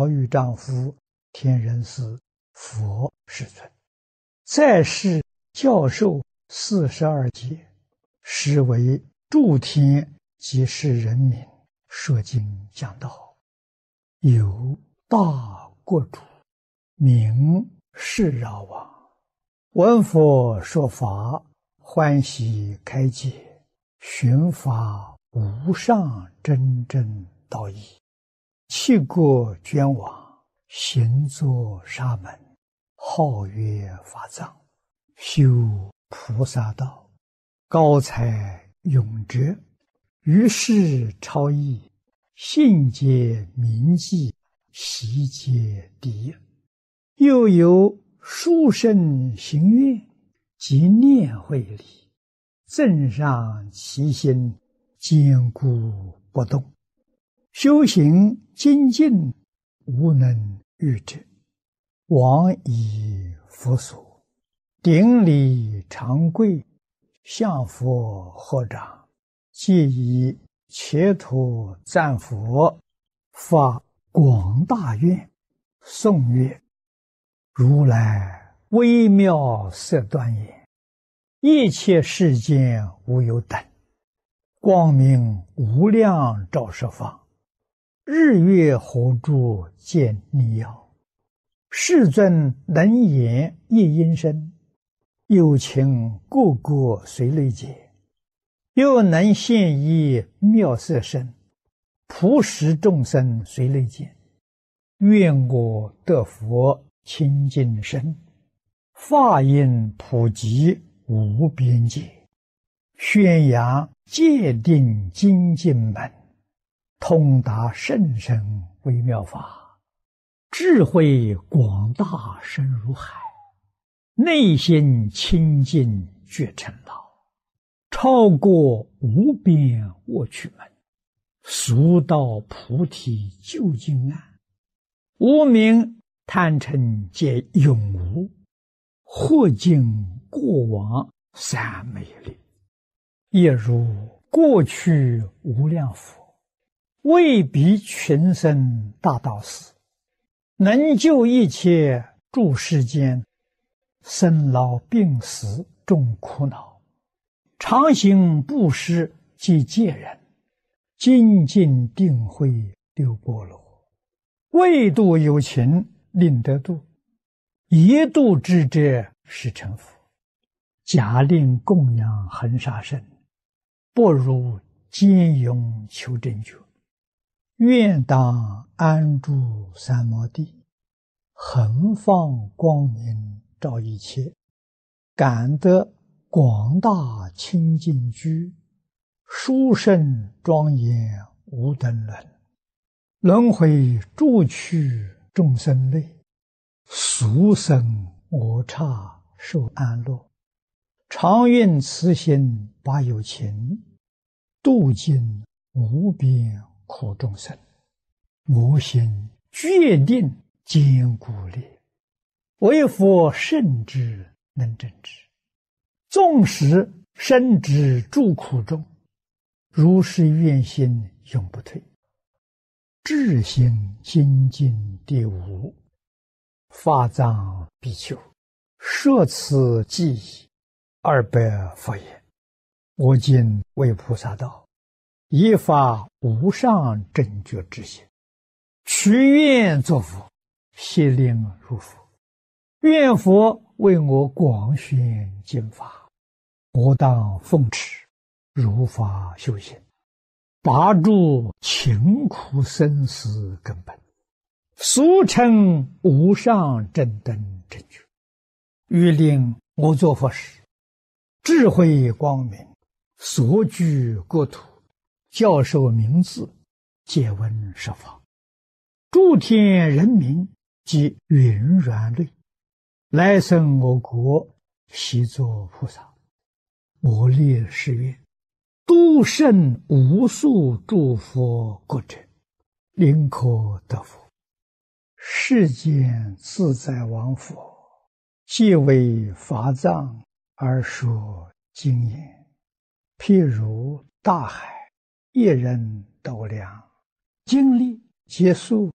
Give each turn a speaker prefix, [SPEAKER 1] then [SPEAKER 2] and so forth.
[SPEAKER 1] 妙玉丈夫天人师佛世尊，在世教授42节，实为诸天及世人民说经讲道，有大国主，名释饶王，闻佛说法，欢喜开解，寻法无上真正道义，弃国捐往，行作沙门，号曰法藏，修菩萨道，高才永哲，于世超逸，信解铭记，习皆第一。又有殊胜行愿及念慧力，增上其心，坚固不动，修行精进，无能御之。往以佛所，顶礼长跪，向佛合掌，皆以切土赞佛，发广大愿，颂曰：如来微妙色端严，一切世间无有等，光明无量照十方，日月火柱见逆耀，世尊能言一音声，有情个个随类解，又能现一妙色身，普使众生随类见。愿我得佛清净身，法音普及无边界，宣扬戒定精进门，通达甚深微妙法，智慧广大深如海，内心清净觉成道，超过无边卧趣门，速到菩提究竟岸，无明贪嗔皆永无，或尽过往三昧力，亦如过去无量佛，为彼群生大道士，能救一切诸世间，生老病死众苦恼，常行布施及戒人，精进定慧六波罗，为度有情令得度，一度之者是成佛，假令供养恒沙身，不如坚勇求真觉。愿当安住三摩地，恒放光明照一切，感得广大清净居，殊胜庄严无等伦，轮回诸趣众生类，俗生我刹受安乐，常愿慈心把有情，度尽无边苦众生。我心决定坚固力，为佛圣之能正之，纵使身之诸苦中，如是愿心永不退。智行精进第五，法藏比丘，摄此记忆200佛言：我今为菩萨道，以发无上正觉之心，许愿作佛，悉令入佛。愿佛为我广宣经法，我当奉持，如法修行，拔除勤苦生死根本，俗称无上正等正觉。欲令我作佛时，智慧光明，所居国土，教授名字，皆闻十方，诸天人民及云软类，来生我国，悉作菩萨。我立誓愿，度胜无数诸佛国者，临可得佛。世间自在王佛，皆为法藏而说经言，譬如大海，一人斗量，经历皆数